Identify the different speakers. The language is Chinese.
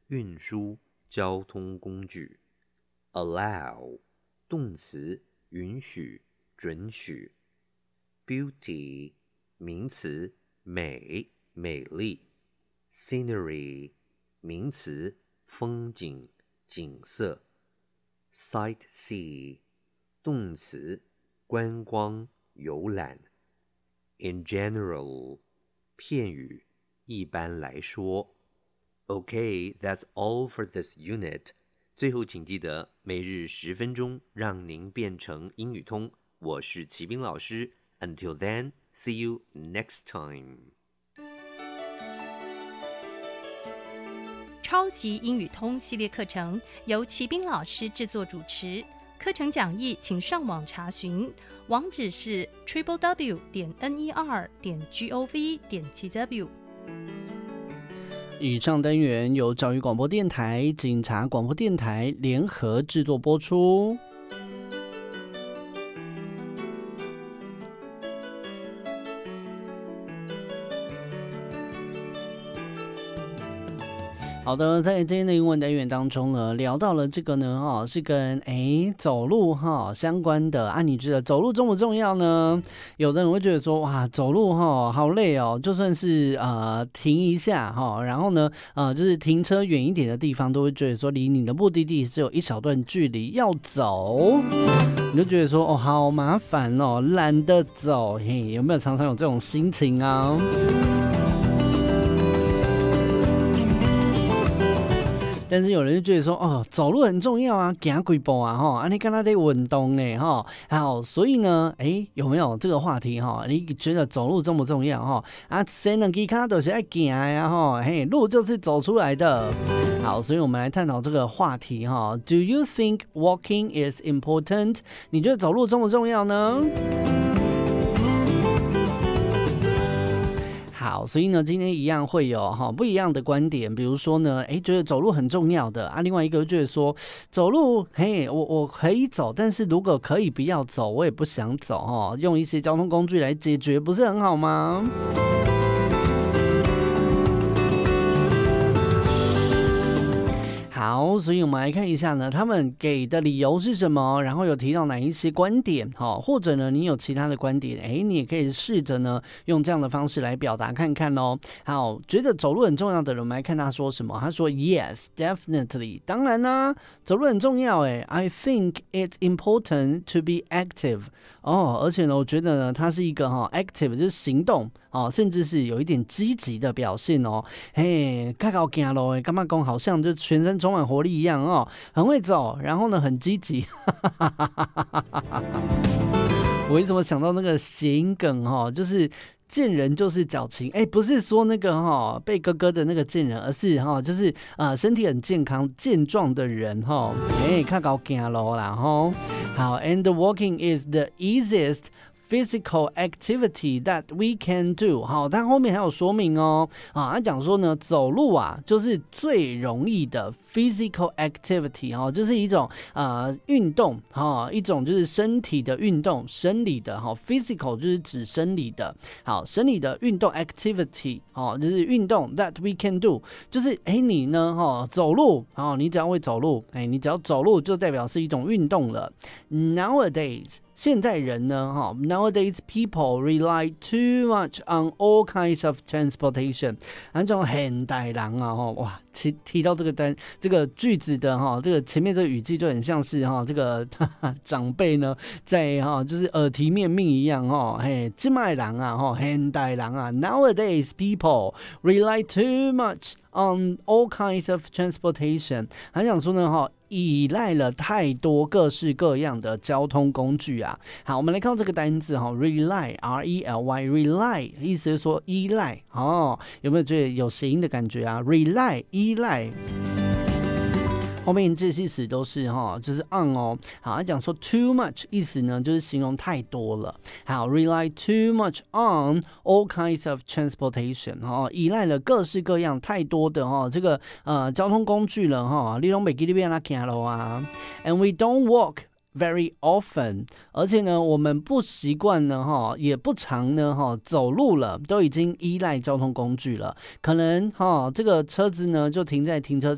Speaker 1: 运输、交通工具。allow 动词，允许、准许。beauty 名词，美、美丽。scenery 名词，风景、景色。sightsee 动词，观光、游览。in general 片语，一般来说。Okay, that's all for this unit. 最后请记得每日10分钟，让您变成英语通。我是齐斌老师。Until then, see you next time.
Speaker 2: 超级英语通系列课程由齐斌老师制作主持，课程讲义请上网查询，网址是 www.ner.gov.tw。
Speaker 3: 以上单元由教育广播电台、警察广播电台联合制作播出。好的，在今天的英文单元当中呢，聊到了这个呢，是跟走路相关的啊。你觉得走路重不重要呢？有的人会觉得说，哇，走路好累哦，就算是停一下然后呢就是停车远一点的地方，都会觉得说离你的目的地只有一小段距离要走，你就觉得说好麻烦哦，懒得走。嘿，有没有常常有这种心情啊？但是有人就觉得说，走路很重要啊，走几步啊，你刚才在运动呢，好，所以呢，有没有这个话题你觉得走路重不重要谁能给看都是爱走呀路就是走出来的。好，所以我们来探讨这个话题Do you think walking is important？ 你觉得走路重不重要呢？好，所以呢，今天一样会有不一样的观点。比如说呢，觉得走路很重要的另外一个觉得说，走路我可以走，但是如果可以不要走，我也不想走用一些交通工具来解决，不是很好吗？好，所以我们来看一下呢，他们给的理由是什么，然后有提到哪一些观点或者呢，你有其他的观点，你也可以试着呢，用这样的方式来表达看看哦。好，觉得走路很重要的人，我们来看他说什么。他说 Yes, definitely， 当然啦，走路很重要I think it's important to be active。而且呢，我觉得呢，它是一个active， 就是行动甚至是有一点积极的表现看到走路干嘛讲好像就全身充满活力一样很会走，然后呢很积极。我为什么想到那个谐音梗就是见人就是矫情，不是说那个被哥哥的那个见人，而是就是身体很健康健壮的人看到走路啦好 ，and walking is the easiest physical activity that we can do。 好，但后面还有说明他讲说呢，走路就是最容易的 physical activity 就是一种运动一种就是身体的运动，生理的physical 就是指生理的，好，生理的运动 activity 就是运动 that we can do， 就是你呢走路你只要会走路你只要走路就代表是一种运动了。 Nowadays现代人呢nowadays people rely too much on all kinds of transportation。 这种现代人哇，提到这个句子的这个前面这个语气就很像是这个长辈呢在就是耳提面命一样现代人现代人nowadays people rely too much on all kinds of transportation。 他想说呢依赖了太多各式各样的交通工具好，我们来看这个单字rely R-E-L-Y rely 意思是说依赖有没有觉得有谐音的感觉rely 依赖，后面这些词都是就是 on 好，他讲说 too much 意思呢就是形容太多了。好 rely too much on all kinds of transportation 依赖了各式各样太多的这个交通工具了你都不记得要怎么走and we don't walk very often， 而且呢我们不习惯呢也不常呢走路了，都已经依赖交通工具了，可能这个车子呢就停在停车